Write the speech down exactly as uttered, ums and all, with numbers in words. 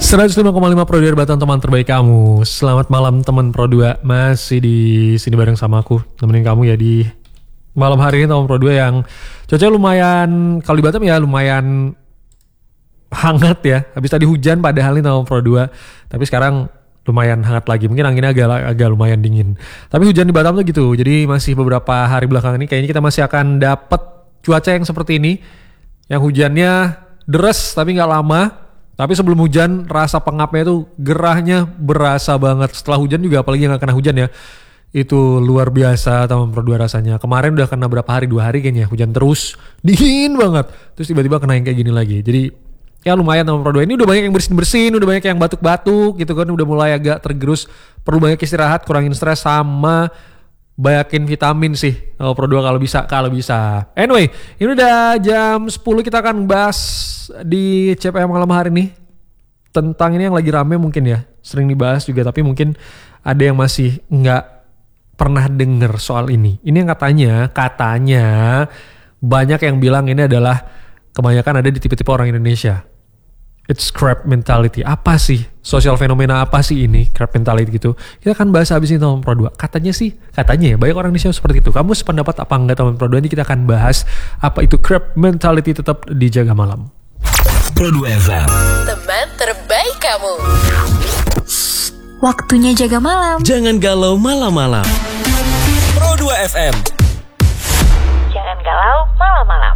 seratus lima koma lima Pro dua Batan, teman terbaik kamu. Selamat malam teman Pro dua. Masih di sini bareng sama aku, nemenin kamu ya di malam hari ini teman Pro dua yang cuaca lumayan, kalau di Batam ya lumayan hangat ya. Habis tadi hujan padahal ini teman Pro dua, tapi sekarang lumayan hangat lagi. Mungkin anginnya agak agak lumayan dingin. Tapi hujan di Batam tuh gitu. Jadi masih beberapa hari belakangan ini kayaknya kita masih akan dapat cuaca yang seperti ini, yang hujannya deres tapi nggak lama. Tapi sebelum hujan rasa pengapnya itu gerahnya berasa banget. Setelah hujan juga, apalagi yang gak kena hujan ya, itu luar biasa teman Pro dua rasanya. Kemarin udah kena berapa hari, dua hari kayaknya hujan terus, dingin banget. Terus tiba-tiba kena yang kayak gini lagi. Jadi ya lumayan teman Pro dua. Ini udah banyak yang bersin-bersin, udah banyak yang batuk-batuk gitu kan. Udah mulai agak tergerus, perlu banyak istirahat, kurangin stres, sama banyakin vitamin sih oh, Pro dua kalau bisa, kalau bisa. Anyway, ini udah jam sepuluh, kita akan bahas di C P M malam hari ini tentang ini yang lagi rame mungkin ya, sering dibahas juga, tapi mungkin ada yang masih nggak pernah denger soal ini. Ini yang katanya, katanya banyak yang bilang ini adalah kebanyakan ada di tipe-tipe orang Indonesia. It's crab mentality. Apa sih? Sosial fenomena apa sih ini? Crab mentality gitu. Kita akan bahas habis ini teman Pro dua. Katanya sih, katanya ya banyak orang Indonesia seperti itu. Kamu sependapat apa enggak teman Pro dua? Nanti kita akan bahas apa itu crab mentality, tetap di Jaga Malam. Pro dua F M, teman terbaik kamu. Waktunya jaga malam. Jangan galau malam-malam. Pro dua F M. Jangan galau malam-malam.